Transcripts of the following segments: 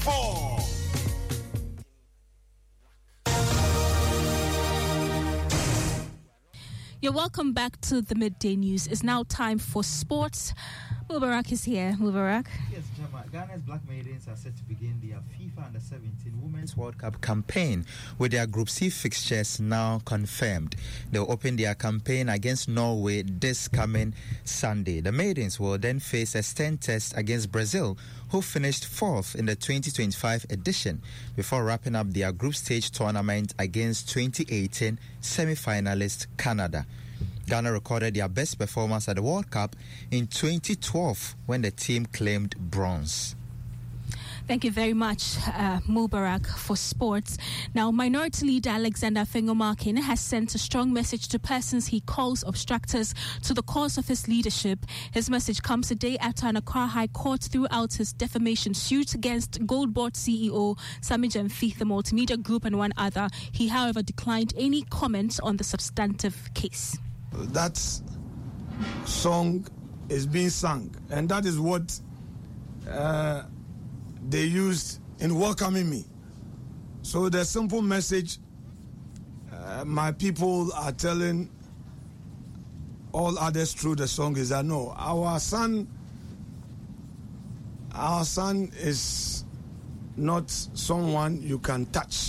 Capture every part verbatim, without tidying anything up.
four. You're welcome back to the Midday News. It's now time for sports. Mubarak is here. Mubarak. Yes, Jama. Ghana's Black Maidens are set to begin their FIFA Under seventeen Women's World Cup campaign with their Group C fixtures now confirmed. They'll open their campaign against Norway this coming Sunday. The Maidens will then face a stand test against Brazil, who finished fourth in the twenty twenty-five edition, before wrapping up their group stage tournament against twenty eighteen semi-finalist Canada. Ghana recorded their best performance at the World Cup in twenty twelve when the team claimed bronze. Thank you very much, uh, Mubarak, for sports. Now, Minority Leader Alexander Fengomarkin has sent a strong message to persons he calls obstructors to the cause of his leadership. His message comes a day after an Accra High Court threw out his defamation suit against Goldboard C E O Sami Gyamfi, the Multimedia Group, and one other. He, however, declined any comments on the substantive case. That song is being sung, and that is what uh, they used in welcoming me. So the simple message uh, my people are telling all others through the song is that no, our son, our son is not someone you can touch.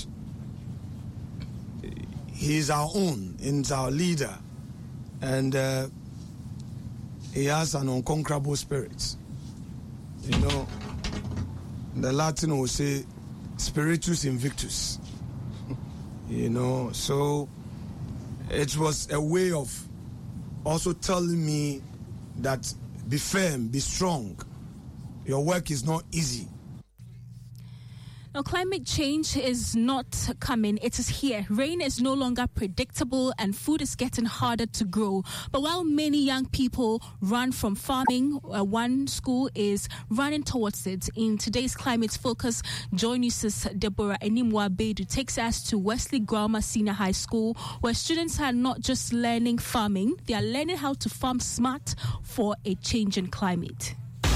He is our own, he's our leader. And uh, he has an unconquerable spirit. You know, the Latin will say, spiritus invictus. You know, so it was a way of also telling me that be firm, be strong. Your work is not easy. Now, climate change is not coming, it is here. Rain is no longer predictable and food is getting harder to grow. But while many young people run from farming, uh, one school is running towards it. In today's Climate Focus, Joy News' Deborah Enimwa Bedu takes us to Wesley Grammar Senior High School, where students are not just learning farming, they are learning how to farm smart for a changing climate.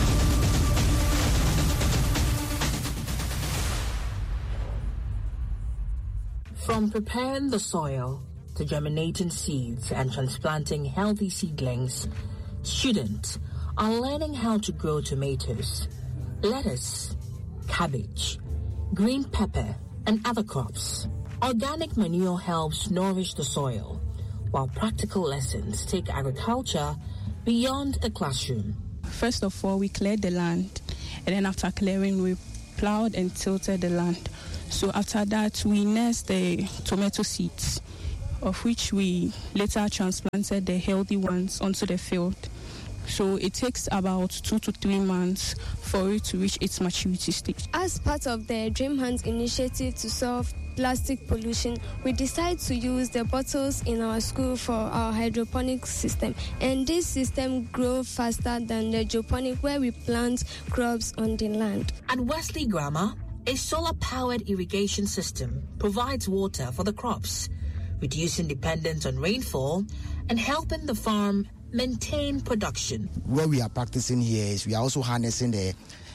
From preparing the soil to germinating seeds and transplanting healthy seedlings, students are learning how to grow tomatoes, lettuce, cabbage, green pepper, and other crops. Organic manure helps nourish the soil, while practical lessons take agriculture beyond the classroom. First of all, we cleared the land, and then after clearing, we plowed and tilted the land. So after that, we nursed the tomato seeds, of which we later transplanted the healthy ones onto the field. So it takes about two to three months for it to reach its maturity stage. As part of the Dream Hunt initiative to solve plastic pollution, we decided to use the bottles in our school for our hydroponic system. And this system grows faster than the geoponic, where we plant crops on the land. At Wesley Grammar, a solar-powered irrigation system provides water for the crops, reducing dependence on rainfall and helping the farm maintain production. What we are practicing here is we are also harnessing the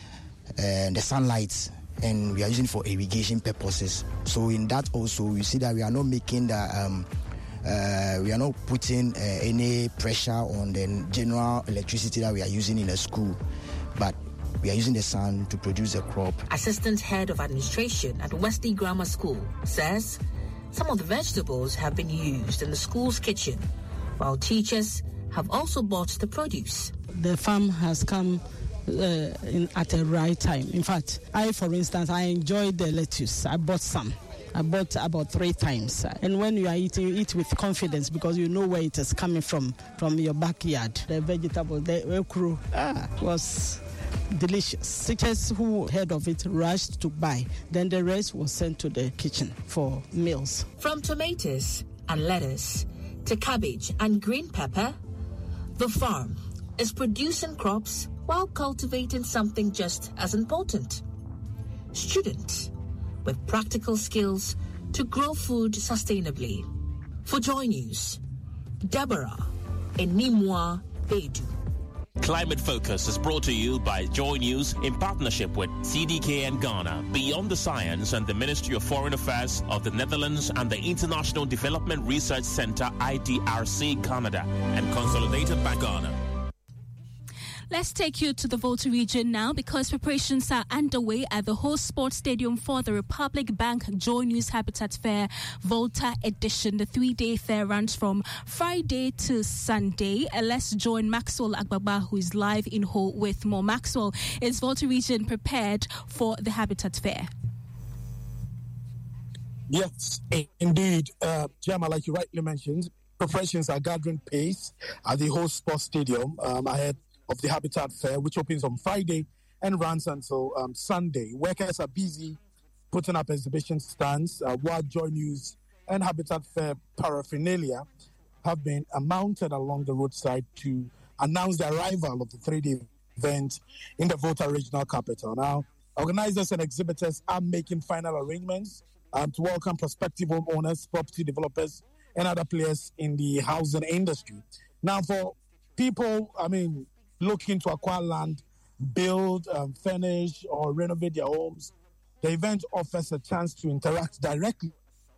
uh, the sunlight, and we are using for irrigation purposes. So in that also, we see that we are not making the um, uh, we are not putting uh, any pressure on the general electricity that we are using in the school, but we are using the sun to produce a crop. Assistant Head of Administration at Wesley Grammar School says some of the vegetables have been used in the school's kitchen, while teachers have also bought the produce. The farm has come uh, in, at the right time. In fact, I, for instance, I enjoyed the lettuce. I bought some. I bought about three times. And when you are eating, you eat with confidence because you know where it is coming from, from your backyard. The vegetable, the okra, ah, was delicious. Teachers who heard of it rushed to buy. Then the rest was sent to the kitchen for meals. From tomatoes and lettuce to cabbage and green pepper, the farm is producing crops while cultivating something just as important: students with practical skills to grow food sustainably. For Joy News, Deborah Enimwa Bedu. Climate Focus is brought to you by Joy News in partnership with C D K N Ghana, Beyond the Science and the Ministry of Foreign Affairs of the Netherlands and the International Development Research Center I D R C Canada and Consolidated by Ghana. Let's take you to the Volta region now because preparations are underway at the host sports stadium for the Republic Bank Joy News Habitat Fair Volta edition. The three-day fair runs from Friday to Sunday. Uh, let's join Maxwell Agbagba, who is live in Ho with more. Maxwell, is Volta region prepared for the Habitat Fair? Yes, indeed. Uh, Gemma, like you rightly mentioned, preparations are gathering pace at the host sports stadium um, ahead of the Habitat Fair, which opens on Friday and runs until um, Sunday. Workers are busy putting up exhibition stands, uh, while Joy News and Habitat Fair paraphernalia have been uh, mounted along the roadside to announce the arrival of the three-day event in the Volta regional capital. Now, organizers and exhibitors are making final arrangements um, to welcome prospective homeowners, property developers, and other players in the housing industry. Now, for people, I mean, looking to acquire land, build, um, furnish, or renovate their homes, the event offers a chance to interact directly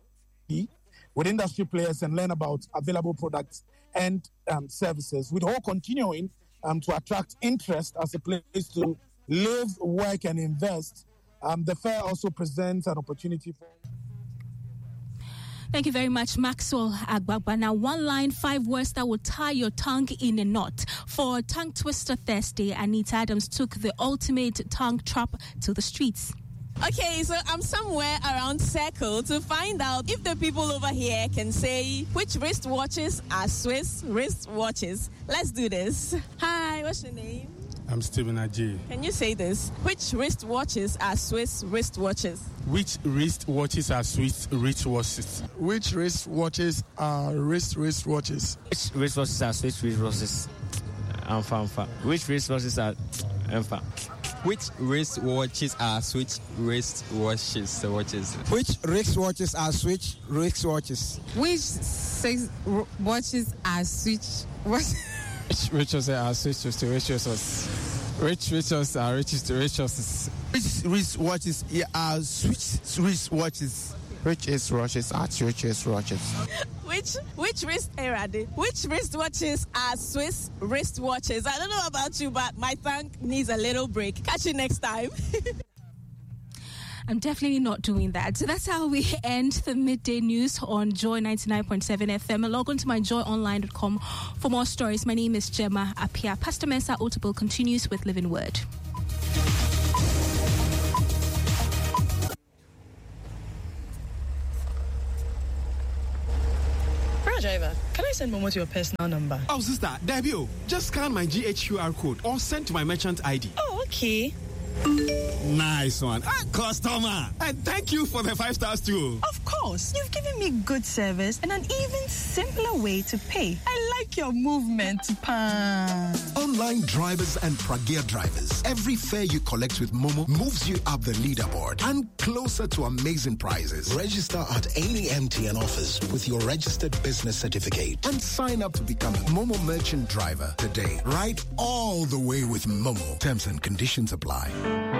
with industry players and learn about available products and um, services, with all continuing um, to attract interest as a place to live, work, and invest. Um, the fair also presents an opportunity for... Thank you very much, Maxwell Agbagba. Now, one line, five words that will tie your tongue in a knot. For Tongue Twister Thursday, Anita Adams took the ultimate tongue trap to the streets. Okay, so I'm somewhere around Circle to find out if the people over here can say which wristwatches are Swiss wristwatches. Let's do this. Hi, what's your name? I'm Stephen Ajay. Can you say this? Which wristwatches are Swiss wristwatches? Which wristwatches are Swiss wristwatches? Which wristwatches are wrist wristwatches? Which wristwatches are Swiss wristwatches? Alpha, alpha. Which wristwatches are alpha? Which wristwatches are Switch wristwatches? Watches. Which wristwatches are Switch wristwatches? Which six watches are Switch watches? Which wristwatches are Switch wristwatches? Which wristwatches are Switch wristwatches? Which wristwatches are Switch wristwatches? Which wristwatches are Switch wristwatches? Which which wrist era? Which wristwatches are Swiss wristwatches? I don't know about you, but my tongue needs a little break. Catch you next time. I'm definitely not doing that. So that's how we end the midday news on Joy ninety-nine point seven F M. Log on to my joy online dot com for more stories. My name is Gemma Apia. Pastor Mensa Otable continues with Living Word. Driver, can I send Momo to your personal number? Oh, sister, Debut, just scan my G H Q R code or send to my merchant I D. Oh, okay. Nice one. Ah, customer. And thank you for the five stars too. Of course. You've given me good service and an even simpler way to pay. I like your movement, Pan. Online drivers and Pragya drivers. Every fare you collect with Momo moves you up the leaderboard and closer to amazing prizes. Register at any M T N office with your registered business certificate and sign up to become a Momo merchant driver today. Ride all the way with Momo. Terms and conditions apply.